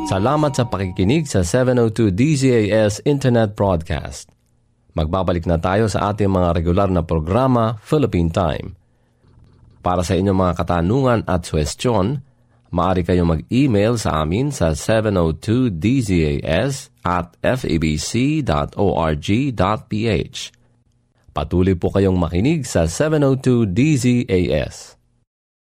Salamat sa pakikinig sa 702 DZAS Internet Broadcast. Magbabalik na tayo sa ating mga regular na programa, Philippine Time. Para sa inyong mga katanungan at suwestyon, maaari kayong mag-email sa amin sa 702dzas@fabc.org.ph. Patuloy po kayong makinig sa 702 DZAS.